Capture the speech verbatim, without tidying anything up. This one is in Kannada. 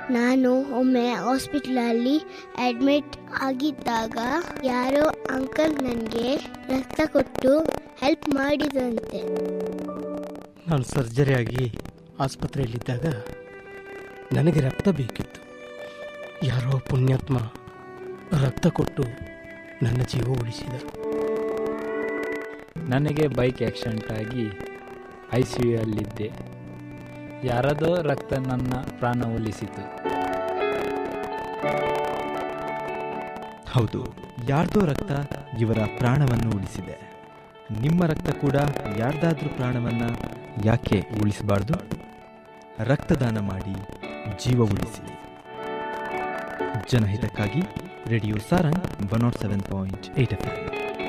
ನಾನು ಒಮ್ಮೆ ಹಾಸ್ಪಿಟ್ಲಲ್ಲಿ ಅಡ್ಮಿಟ್ ಆಗಿದ್ದಾಗ ಯಾರೋ ಅಂಕಲ್ ನನಗೆ ರಕ್ತ ಕೊಟ್ಟು ಹೆಲ್ಪ್ ಮಾಡಿದಂತೆ. ನಾನು ಸರ್ಜರಿ ಆಗಿ ಆಸ್ಪತ್ರೆಯಲ್ಲಿದ್ದಾಗ ನನಗೆ ರಕ್ತ ಬೇಕಿತ್ತು. ಯಾರೋ ಪುಣ್ಯಾತ್ಮ ರಕ್ತ ಕೊಟ್ಟು ನನ್ನ ಜೀವ ಉಳಿಸಿದ. ನನಗೆ ಬೈಕ್ ಆಕ್ಸಿಡೆಂಟ್ ಆಗಿ ಐ ಸಿ ಯು ಯಲ್ಲಿದ್ದೆ. ಯಾರದೋ ರಕ್ತ ನನ್ನ ಪ್ರಾಣ ಉಳಿಸಿತು. ಹೌದು, ಯಾರ್ದೋ ರಕ್ತ ಇವರ ಪ್ರಾಣವನ್ನು ಉಳಿಸಿದೆ. ನಿಮ್ಮ ರಕ್ತ ಕೂಡ ಯಾರ್ದಾದ್ರೂ ಪ್ರಾಣವನ್ನು ಯಾಕೆ ಉಳಿಸಬಾರ್ದು? ರಕ್ತದಾನ ಮಾಡಿ ಜೀವ ಉಳಿಸಿ. ಜನಹಿತಕ್ಕಾಗಿ radio Sarang one not seven point eight F M.